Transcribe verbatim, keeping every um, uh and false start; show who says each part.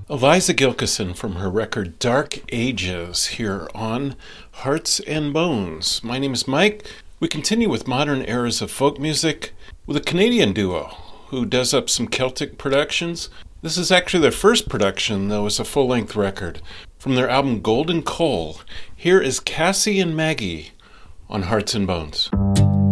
Speaker 1: Eliza Gilkyson from her record Dark Ages here on Hearts and Bones. My name is Mike. We continue with modern eras of folk music with a Canadian duo who does up some Celtic productions. This is actually their first production, though, as a full-length record. From their album Golden Coal, here is Cassie and Maggie on Hearts and Bones.